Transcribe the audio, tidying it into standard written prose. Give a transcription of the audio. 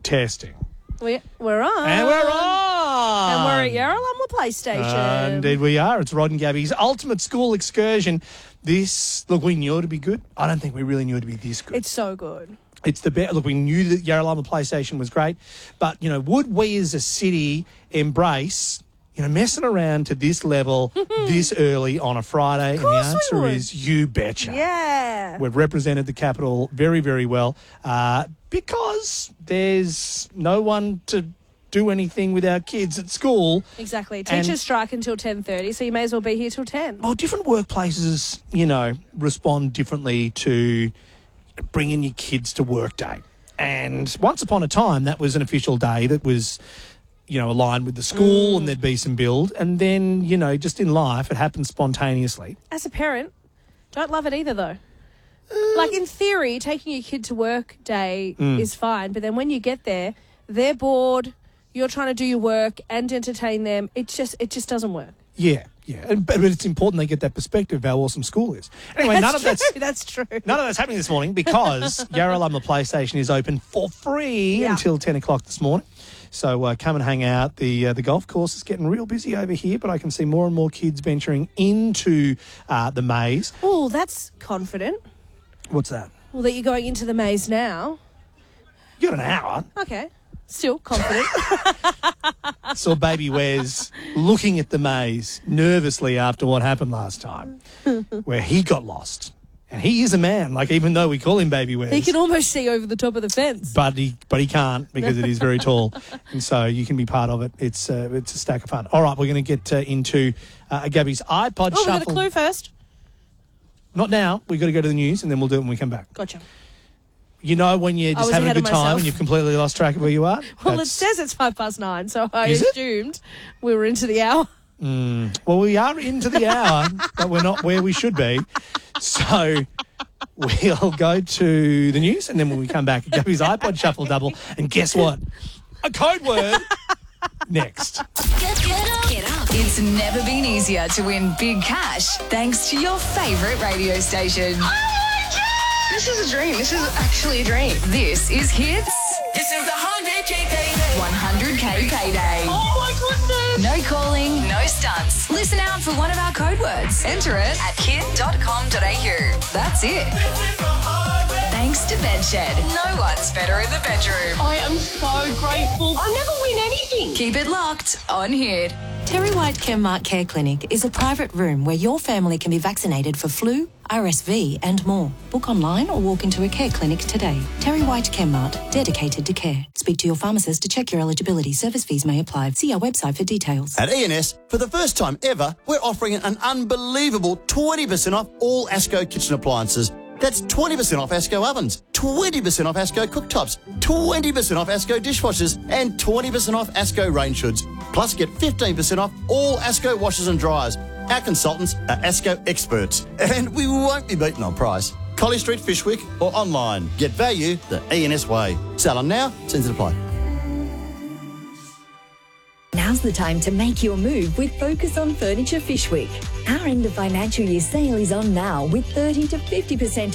Testing. We're on. And we're on. And we're at Yarralumla PlayStation. Indeed we are. It's Rod and Gabby's ultimate school excursion. Look, we knew it would be good. I don't think we really knew it to be this good. It's so good. It's the best. Look, we knew that Yarralumla PlayStation was great, but, would we as a city embrace, messing around to this level this early on a Friday? And the answer is you betcha. Yeah. We've represented the capital very, very well because there's no one to do anything with our kids at school. Exactly. Teachers strike until 10:30, so you may as well be here till 10. Well, different workplaces, respond differently to bringing your kids to work day. And once upon a time, that was an official day that was, aligned with the school and there'd be some build. And then, just in life, it happens spontaneously. As a parent, don't love it either, though. Like, in theory, taking your kid to work day is fine, but then when you get there, they're bored, you're trying to do your work and entertain them. It just doesn't work. Yeah. But it's important they get that perspective of how awesome school is. Anyway, That's true. None of that's happening this morning because Yarralumla PlayStation is open for free until 10 o'clock this morning. So come and hang out. The golf course is getting real busy over here, but I can see more and more kids venturing into the maze. Oh, that's confident. What's that? Well, that you're going into the maze now. You got an hour. Okay. Still confident. Saw baby Wes looking at the maze nervously after what happened last time, where he got lost. And he is a man, even though we call him baby Wes. He can almost see over the top of the fence. But he can't because it is very tall. And so you can be part of it. It's a stack of fun. All right, we're going to get into Gabby's iPod Shuffle. We got a clue first. Not now. We've got to go to the news and then we'll do it when we come back. Gotcha. When you're just having a good time and you've completely lost track of where you are? Well, it says it's 9:05, so I assumed we were into the hour. Well, we are into the hour, but we're not where we should be. So we'll go to the news and then when we come back, Gabby's iPod Shuffle Double. And guess what? A code word next. Get up. It's never been easier to win big cash thanks to your favourite radio station. This is a dream. This is actually a dream. This is Hits. This is the 100K payday. 100K payday. Oh my goodness. No calling, no stunts. Listen out for one of our code words. Enter it at kid.com.au. That's it. Thanks to Bedshed. No one's better in the bedroom. I am so grateful. I never win anything. Keep it locked on Hit. Terry White Chemmart Care Clinic is a private room where your family can be vaccinated for flu, RSV and more. Book online or walk into a care clinic today. Terry White Chemmart, dedicated to care. Speak to your pharmacist to check your eligibility. Service fees may apply. See our website for details. At E&S, for the first time ever, we're offering an unbelievable 20% off all ASCO kitchen appliances. That's 20% off ASCO ovens, 20% off ASCO cooktops, 20% off ASCO dishwashers and 20% off ASCO range hoods. Plus get 15% off all ASCO washers and dryers. Our consultants are ASCO experts and we won't be beaten on price. Colley Street, Fishwick or online. Get value the E&S way. Sell on now, terms and apply. Now's the time to make your move with Focus on Furniture Fishwick. Our end of financial year sale is on now with 30 to 50%